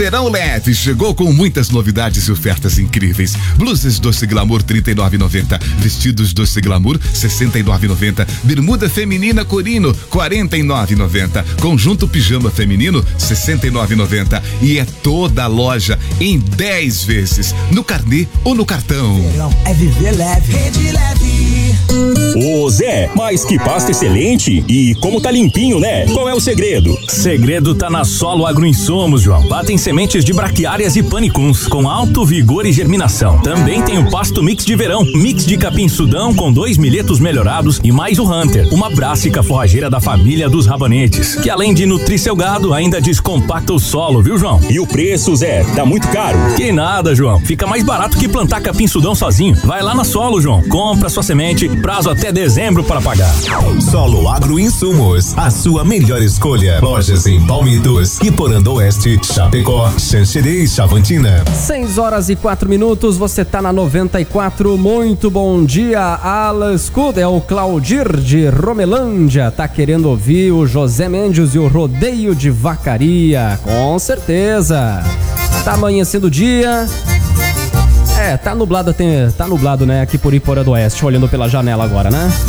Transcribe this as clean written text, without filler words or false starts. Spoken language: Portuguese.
Verão Leve chegou com muitas novidades e ofertas incríveis. Blusas Doce Glamour R$ 39,90. Vestidos Doce Glamour R$ 69,90. Bermuda feminina Corino R$ 49,90. Conjunto pijama feminino R$ 69,90. E é toda a loja em 10 vezes, no carnê ou no cartão. Verão é viver leve. Rede Leve. Ô Zé, mas que pasta excelente! E como tá limpinho, né? Qual é o segredo? Segredo tá na Solo Agroinsumos, João. Lá tem sementes de braquiárias e panicuns com alto vigor e germinação. Também tem o pasto mix de verão, mix de capim sudão com 2 milhetos melhorados e mais o Hunter, uma brássica forrageira da família dos rabanetes, que além de nutrir seu gado, ainda descompacta o solo, viu, João? E o preço, Zé? Tá muito caro? Que nada, João. Fica mais barato que plantar capim sudão sozinho. Vai lá na Solo, João. Compra sua semente, prazo até dezembro para pagar. Solo Agroinsumos, a sua melhor escolha. Lojas em Palmitos, Iporã Oeste, Chapecó, Xanxerê e Chavantina. 6h04, você tá na 94. Muito bom dia, Alan Scud. É o Claudir de Romelândia. Tá querendo ouvir o José Mendes e o Rodeio de Vacaria. Com certeza. Tá amanhecendo o dia. Tá nublado, né, aqui por Iporã do Oeste, olhando pela janela agora, né?